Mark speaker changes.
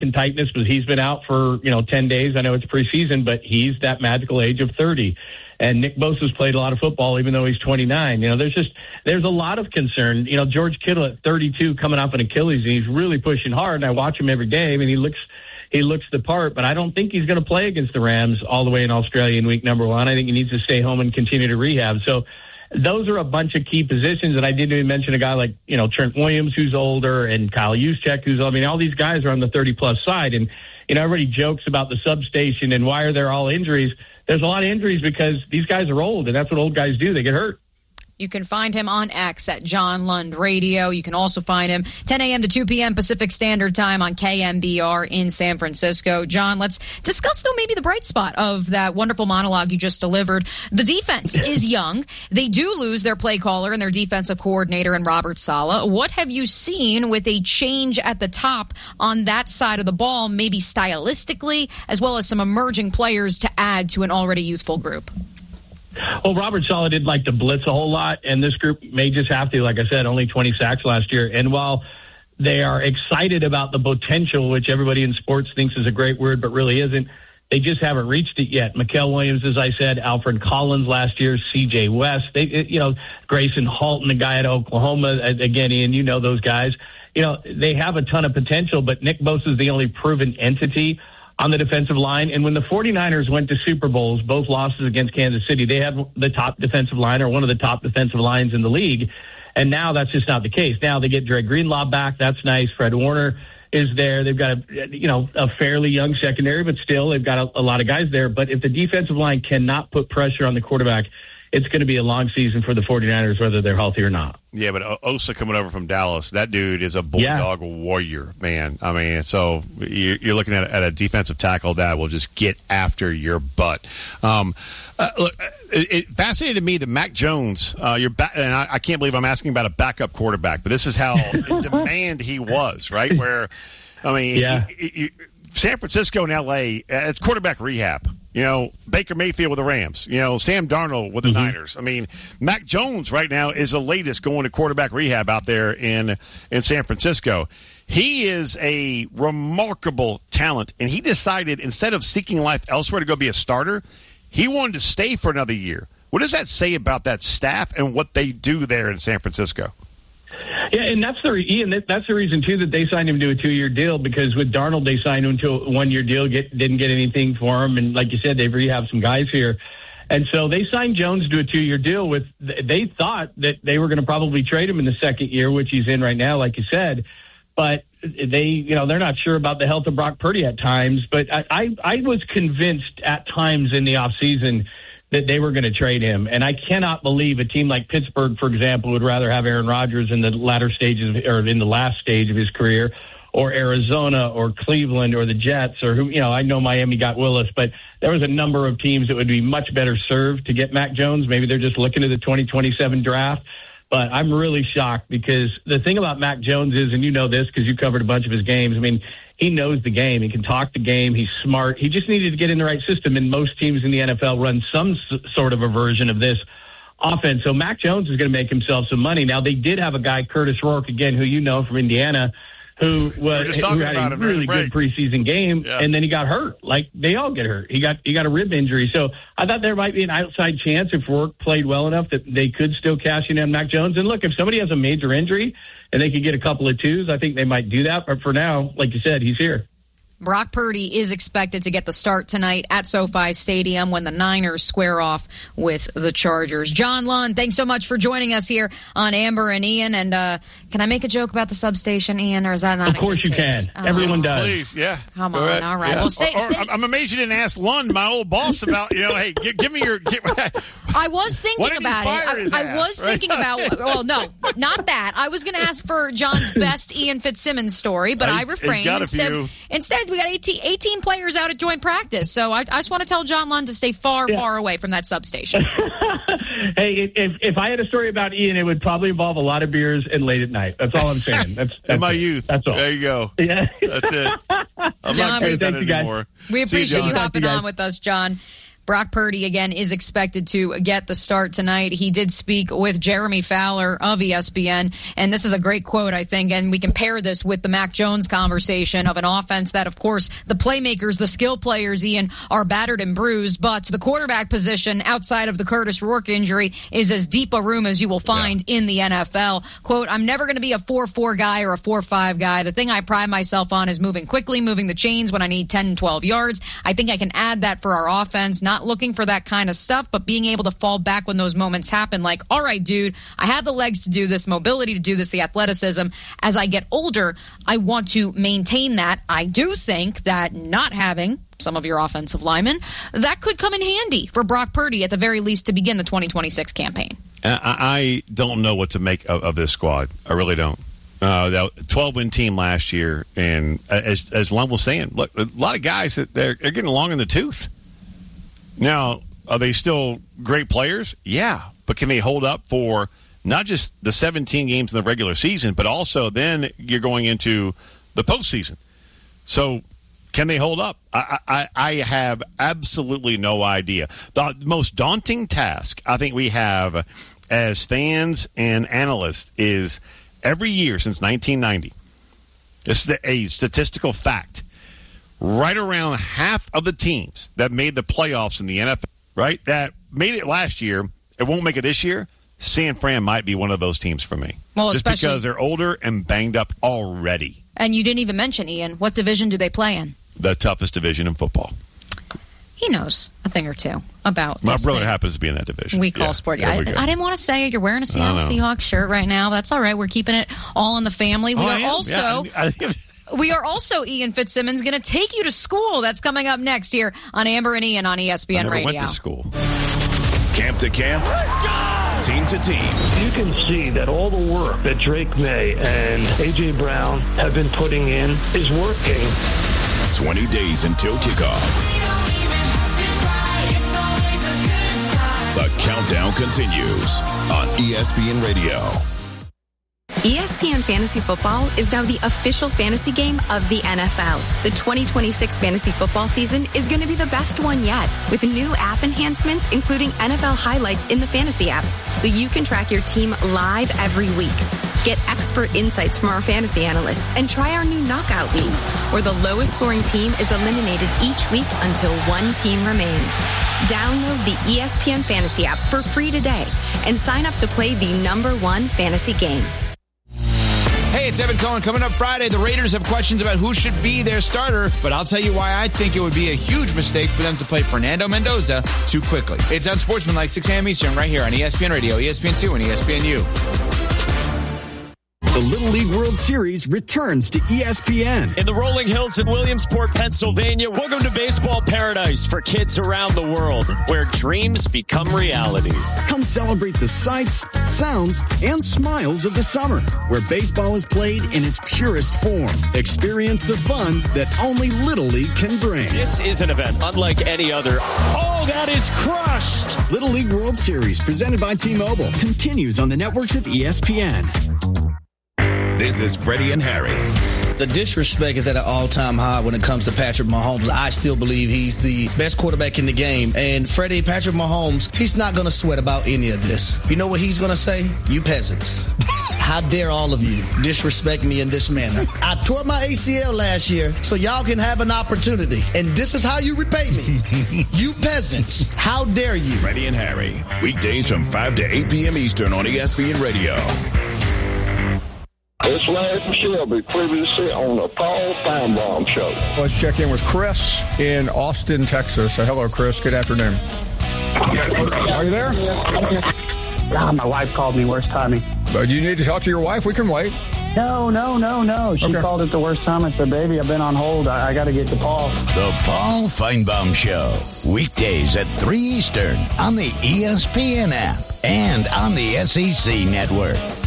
Speaker 1: and tightness, but he's been out for 10 days. I know it's preseason, but he's that magical age of 30. And Nick Bosa's played a lot of football, even though he's 29. There's a lot of concern. George Kittle at 32 coming off an Achilles, and he's really pushing hard. And I watch him every day. I mean, he looks the part, but I don't think he's going to play against the Rams all the way in Australia in week number 1. I think he needs to stay home and continue to rehab. So those are a bunch of key positions. And I didn't even mention a guy like, Trent Williams, who's older, and Kyle Juszczyk, all these guys are on the 30-plus side. And, everybody jokes about the substation and why are there all injuries. There's a lot of injuries because these guys are old, and that's what old guys do. They get hurt.
Speaker 2: You can find him on X at John Lund Radio. You can also find him 10 a.m. to 2 p.m. Pacific Standard Time on KMBR in San Francisco. John, let's discuss, though, maybe the bright spot of that wonderful monologue you just delivered. The defense is young. They do lose their play caller and their defensive coordinator in Robert Saleh. What have you seen with a change at the top on that side of the ball, maybe stylistically, as well as some emerging players to add to an already youthful group?
Speaker 1: Well, Robert Saleh did like to blitz a whole lot, and this group may just have to. Like I said, only 20 sacks last year. And while they are excited about the potential, which everybody in sports thinks is a great word but really isn't, they just haven't reached it yet. Mikael Williams, as I said, Alfred Collins last year, C.J. West, Grayson Halton, the guy at Oklahoma, again, Ian, those guys. They have a ton of potential, but Nick Bosa is the only proven entity on the defensive line. And when the 49ers went to Super Bowls, both losses against Kansas City, they had the top defensive line or one of the top defensive lines in the league. And now that's just not the case. Now they get Dre Greenlaw back. That's nice. Fred Warner is there. They've got a fairly young secondary, but still they've got a lot of guys there. But if the defensive line cannot put pressure on the quarterback, it's going to be a long season for the 49ers, whether they're healthy or not.
Speaker 3: Yeah, but Osa coming over from Dallas, that dude is a bulldog warrior, man. I mean, so you're looking at a defensive tackle that will just get after your butt. Look, it fascinated me that Mac Jones, and I can't believe I'm asking about a backup quarterback, but this is how in demand he was, right? Where, I mean, San Francisco and L.A., it's quarterback rehab. Baker Mayfield with the Rams. Sam Darnold with the Niners. I mean, Mac Jones right now is the latest going to quarterback rehab out there in San Francisco. He is a remarkable talent, and he decided instead of seeking life elsewhere to go be a starter, he wanted to stay for another year. What does that say about that staff and what they do there in San Francisco?
Speaker 1: Yeah, and that's the reason, too, that they signed him to a 2-year deal, because with Darnold, they signed him to a 1-year deal, didn't get anything for him. And like you said, they've rehabbed some guys here. And so they signed Jones to a 2-year deal they thought that they were going to probably trade him in the second year, which he's in right now, like you said. But they're not sure about the health of Brock Purdy at times. But I was convinced at times in the offseason that they were going to trade him. And I cannot believe a team like Pittsburgh, for example, would rather have Aaron Rodgers in the latter stages or in the last stage of his career, or Arizona or Cleveland or the Jets, or I know Miami got Willis, but there was a number of teams that would be much better served to get Mac Jones. Maybe they're just looking at the 2027 draft. But I'm really shocked, because the thing about Mac Jones is, and you know this because you covered a bunch of his games, I mean, he knows the game. He can talk the game. He's smart. He just needed to get in the right system, and most teams in the NFL run some sort of a version of this offense. So Mac Jones is going to make himself some money. Now, they did have a guy, Curtis Rourke, again, who you know from Indiana, who had a really good preseason game, and then he got hurt. Like they all get hurt. He got a rib injury. So I thought there might be an outside chance if Rourke played well enough that they could still cash in on Mac Jones. And look, if somebody has a major injury and they could get a couple of twos, I think they might do that. But for now, like you said, he's here.
Speaker 2: Brock Purdy is expected to get the start tonight at SoFi Stadium when the Niners square off with the Chargers. John Lund, thanks so much for joining us here on Amber and Ian. And can I make a joke about the substation, Ian, or is that not
Speaker 1: Of course you can. Everyone does.
Speaker 3: Please, yeah.
Speaker 2: Come on, all right.
Speaker 3: Yeah.
Speaker 2: Well,
Speaker 3: I'm amazed you didn't ask Lund, my old boss, about, hey, give me your...
Speaker 2: I was thinking about it. I was thinking about... Well, no, not that. I was going to ask for John's best Ian Fitzsimmons story, but I refrained. Instead, we got 18 players out at joint practice. So I just want to tell John Lund to stay far away from that substation.
Speaker 1: Hey, if I had a story about Ian, it would probably involve a lot of beers and late at night. That's all I'm saying. That's
Speaker 3: in my youth.
Speaker 1: That's all.
Speaker 3: There you go.
Speaker 1: Yeah.
Speaker 3: That's it. I'm
Speaker 2: John,
Speaker 3: not doing that anymore.
Speaker 2: We appreciate you hopping on with us, John. Brock Purdy, again, is expected to get the start tonight. He did speak with Jeremy Fowler of ESPN, and this is a great quote, I think, and we can pair this with the Mac Jones conversation of an offense that, of course, the playmakers, the skill players, Ian, are battered and bruised, but the quarterback position outside of the Curtis Rourke injury is as deep a room as you will find in the NFL. Quote, I'm never going to be a 4-4 guy or a 4-5 guy. The thing I pride myself on is moving quickly, moving the chains when I need 10 and 12 yards. I think I can add that for our offense, not looking for that kind of stuff, but being able to fall back when those moments happen. Like, all right, dude, I have the legs to do this, mobility to do this, the athleticism. As I get older, I want to maintain that. I do think that not having some of your offensive linemen, that could come in handy for Brock Purdy at the very least to begin the 2026 campaign.
Speaker 3: I don't know what to make of this squad. I really don't. That 12-win team last year, and as Lund was saying, look, a lot of guys that they're getting along in the tooth. Now, are they still great players? Yeah, but can they hold up for not just the 17 games in the regular season, but also then you're going into the postseason? So can they hold up? I have absolutely no idea. The most daunting task I think we have as fans and analysts is every year since 1990, this is a statistical fact, right around half of the teams that made the playoffs in the NFL, right, that made it last year, it won't make it this year, San Fran might be one of those teams for me.
Speaker 2: Well,
Speaker 3: just because they're older and banged up already.
Speaker 2: And you didn't even mention, Ian, what division do they play in?
Speaker 3: The toughest division in football.
Speaker 2: He knows a thing or two about
Speaker 3: My
Speaker 2: this
Speaker 3: brother
Speaker 2: thing
Speaker 3: happens to be in that division.
Speaker 2: We call sport. Yeah, I didn't want to say it. You're wearing a Seattle Seahawks shirt right now. That's all right. We're keeping it all in the family. We are also, Ian Fitzsimmons, going to take you to school. That's coming up next here on Amber and Ian on ESPN Radio.
Speaker 3: I went to school.
Speaker 4: Camp to camp. Team to team.
Speaker 5: You can see that all the work that Drake May and A.J. Brown have been putting in is working.
Speaker 4: 20 days until kickoff. The countdown continues on ESPN Radio.
Speaker 6: ESPN Fantasy Football is now the official fantasy game of the NFL. The 2026 fantasy football season is going to be the best one yet, with new app enhancements, including NFL highlights in the fantasy app, so you can track your team live every week. Get expert insights from our fantasy analysts and try our new knockout leagues, where the lowest scoring team is eliminated each week until one team remains. Download the ESPN Fantasy app for free today and sign up to play the #1 fantasy game.
Speaker 7: Hey, it's Evan Cohen. Coming up Friday, the Raiders have questions about who should be their starter, but I'll tell you why I think it would be a huge mistake for them to play Fernando Mendoza too quickly. It's Unsportsmanlike, 6 a.m. Eastern, right here on ESPN Radio, ESPN2, and ESPNU.
Speaker 8: The Little League World Series returns to ESPN.
Speaker 9: In the rolling hills in Williamsport, Pennsylvania, welcome to baseball paradise for kids around the world, where dreams become realities.
Speaker 8: Come celebrate the sights, sounds, and smiles of the summer, where baseball is played in its purest form. Experience the fun that only Little League can bring.
Speaker 9: This is an event unlike any other. Oh, that is crushed!
Speaker 8: Little League World Series, presented by T-Mobile, continues on the networks of ESPN.
Speaker 4: This is Freddie and Harry.
Speaker 10: The disrespect is at an all-time high when it comes to Patrick Mahomes. I still believe he's the best quarterback in the game. And Patrick Mahomes, he's not going to sweat about any of this. You know what he's going to say? You peasants. How dare all of you disrespect me in this manner? I tore my ACL last year, so y'all can have an opportunity. And this is how you repay me. You peasants. How dare you?
Speaker 4: Freddie and Harry. Weekdays from 5 to 8 p.m. Eastern on ESPN Radio.
Speaker 11: It's Larry Shelby, previously on the Paul Feinbaum Show.
Speaker 12: Let's check in with Chris in Austin, Texas. Hello, Chris. Good afternoon. Are you there?
Speaker 13: My wife called me. Worst timing.
Speaker 12: But you need to talk to your wife. We can wait.
Speaker 13: No. She called at the worst time. I said, baby, I've been on hold. I got to get to Paul.
Speaker 14: The Paul Feinbaum Show. Weekdays at 3 Eastern on the ESPN app and on the SEC Network.